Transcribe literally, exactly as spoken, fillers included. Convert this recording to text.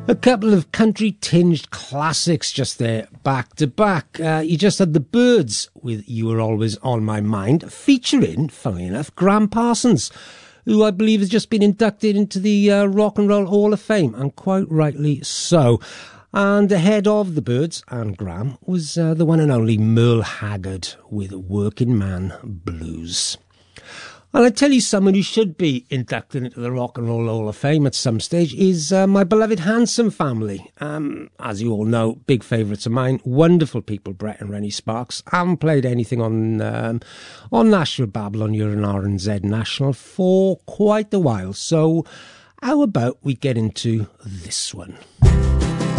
A couple of country-tinged classics just there, back to back. Uh, you just had the Byrds with You Were Always On My Mind, featuring, funnily enough, Graham Parsons, who I believe has just been inducted into the uh, Rock and Roll Hall of Fame, and quite rightly so. And ahead of the Byrds and Graham was uh, the one and only Merle Haggard with Working Man Blues. And I tell you, someone who should be inducted into the Rock and Roll Hall of Fame at some stage is uh, my beloved Hanson family. Um, as you all know, big favourites of mine, wonderful people, Brett and Rennie Sparks. Haven't played anything on um, on Nashville Babylon, you're an R and Z National for quite a while. So how about we get into this one?